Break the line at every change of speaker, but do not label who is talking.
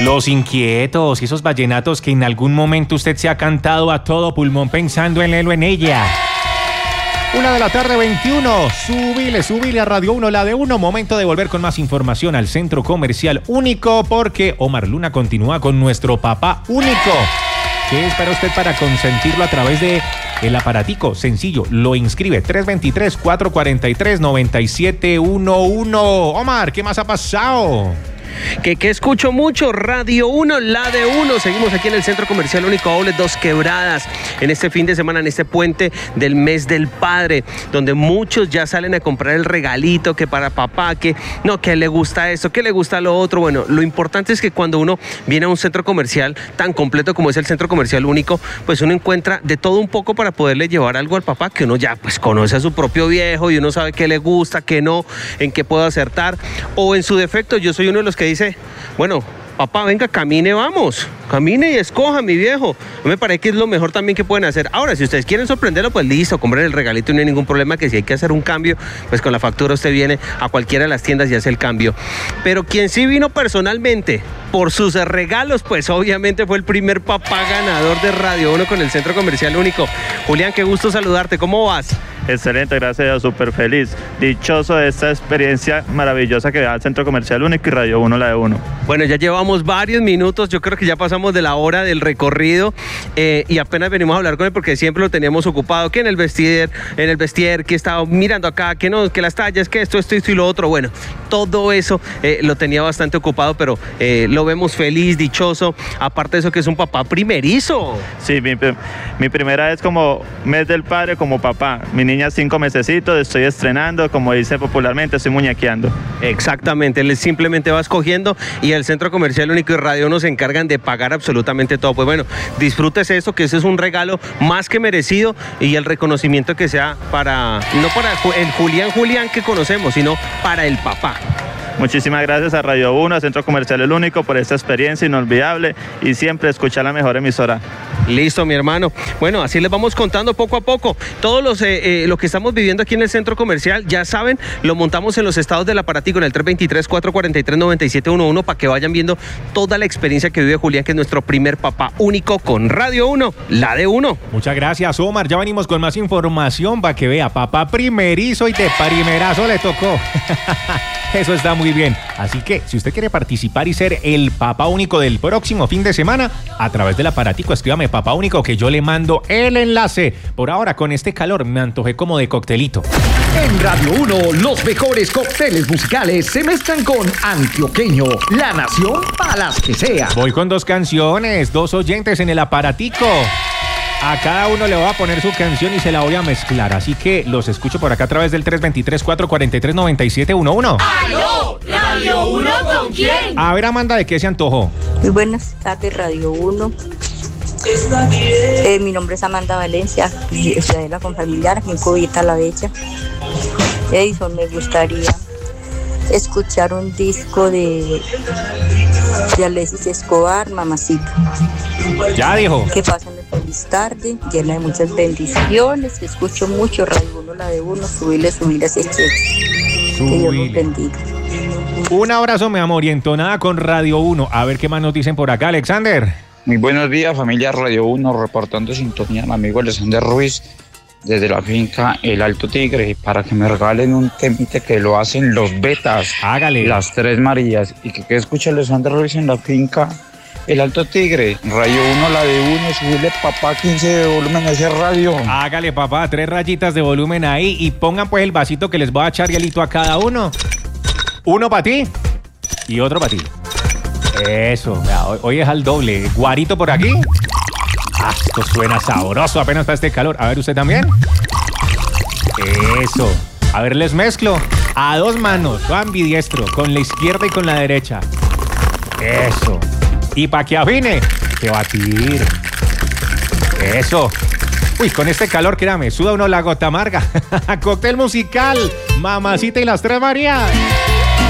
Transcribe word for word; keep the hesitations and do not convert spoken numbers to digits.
Los Inquietos, esos vallenatos que en algún momento usted se ha cantado a todo pulmón pensando en él o en ella. Una de la tarde, veintiuno. Subile, subile a Radio uno, la de uno. Momento de volver con más información al Centro Comercial Único, porque Omar Luna continúa con nuestro papá único. ¿Qué espera usted para consentirlo a través de el aparatico? Sencillo, lo inscribe tres dos tres, cuatro cuatro tres, nueve siete uno uno. Omar, ¿qué más ha pasado?
Que, que escucho mucho, Radio uno, la de uno. Seguimos aquí en el Centro Comercial Único Outlets Dos Quebradas, en este fin de semana, en este puente del mes del padre, donde muchos ya salen a comprar el regalito, que para papá, que no, que le gusta esto, que le gusta lo otro. Bueno, lo importante es que cuando uno viene a un centro comercial tan completo como es el Centro Comercial Único, pues uno encuentra de todo un poco para poderle llevar algo al papá, que uno ya pues conoce a su propio viejo y uno sabe qué le gusta, qué no, en qué puedo acertar. O en su defecto, yo soy uno de los que dice, bueno, papá, venga, camine, vamos, camine y escoja, mi viejo. Me parece que es lo mejor también que pueden hacer. Ahora, si ustedes quieren sorprenderlo, pues listo, compren el regalito y no hay ningún problema, que si hay que hacer un cambio, pues con la factura usted viene a cualquiera de las tiendas y hace el cambio. Pero quien sí vino personalmente por sus regalos, pues obviamente fue el primer papá ganador de Radio uno con el Centro Comercial Único. Julián, qué gusto saludarte, ¿cómo vas?
Excelente, gracias a Dios, súper feliz, dichoso de esta experiencia maravillosa que da el Centro Comercial Único y Radio uno, la de uno.
Bueno, ya llevamos varios minutos, yo creo que ya pasamos de la hora del recorrido eh, y apenas venimos a hablar con él porque siempre lo teníamos ocupado, que en el vestier, en el vestier, que estaba mirando acá, que no, que las tallas, que esto, esto, esto y lo otro. Bueno, todo eso eh, lo tenía bastante ocupado, pero eh, lo vemos feliz, dichoso, aparte de eso que es un papá primerizo.
Sí, mi, mi primera vez como mes del padre como papá, mi niña cinco mesecitos, estoy estrenando, como dice popularmente, estoy muñequeando.
Exactamente, él simplemente va escogiendo y el Centro Comercial Único y Radio uno se encargan de pagar absolutamente todo. Pues bueno, disfrútese eso, que ese es un regalo más que merecido y el reconocimiento que sea para, no para el Julián Julián que conocemos, sino para el papá.
Muchísimas gracias a Radio uno, a Centro Comercial El Único, por esta experiencia inolvidable y siempre escuchar la mejor emisora.
Listo, mi hermano. Bueno, así les vamos contando poco a poco. Todos los eh, eh, lo que estamos viviendo aquí en el Centro Comercial, ya saben, lo montamos en los estados del aparatico, en el tres dos tres, cuatro cuatro tres, nueve siete uno uno, para que vayan viendo toda la experiencia que vive Julián, que es nuestro primer papá único con Radio uno, la de uno.
Muchas gracias, Omar. Ya venimos con más información para que vea, papá primerizo y de primerazo le tocó. Eso está muy bien. Así que, si usted quiere participar y ser el papá único del próximo fin de semana, a través del aparatico, escríbame papá único que yo le mando el enlace. Por ahora, con este calor, me antojé como de coctelito.
En Radio uno, los mejores cócteles musicales se mezclan con Antioqueño, la nación para las que sea.
Voy con dos canciones, dos oyentes en el aparatico. A cada uno le voy a poner su canción y se la voy a mezclar. Así que los escucho por acá a través del tres dos tres, cuatro cuatro tres, nueve siete uno uno.
¡Aló! ¿Radio uno con quién?
A ver, Amanda, ¿de qué se antojó?
Muy buenas tardes, Radio uno. Eh, mi nombre es Amanda Valencia, ciudadana con familiar, en Cubita La Bella. Edison, me gustaría escuchar un disco de, de Alexis Escobar, Mamacita.
Ya dijo.
Que pasen una feliz tarde, llena de muchas bendiciones. Escucho mucho Radio uno, la de uno, subirle, subirle ese cheque. Que Dios los bendiga.
Un abrazo, mi amor, y entonada con Radio uno. A ver qué más nos dicen por acá, Alexander.
Muy buenos días, familia Radio uno, reportando sintonía al amigo Alexander Ruiz desde la finca El Alto Tigre, para que me regalen un temite que lo hacen los Betas.
Hágale.
Las Tres Marías. Y que, que escuche Alexander Ruiz en la finca El Alto Tigre, Radio uno, la de uno, subirle papá quince de volumen a ese radio.
Hágale, papá, tres rayitas de volumen ahí y pongan pues el vasito que les voy a echar hielito a cada uno. Uno para ti y otro para ti. Eso, vea, hoy, hoy es al doble. Guarito por aquí. Ah, esto suena sabroso apenas para este calor. A ver, ¿usted también? Eso. A ver, les mezclo a dos manos, yo ambidiestro, con la izquierda y con la derecha. Eso. Y para que afine, que batir. Eso. Uy, con este calor, créame, suda uno la gota amarga. Cóctel musical, Mamacita y las Tres Marías.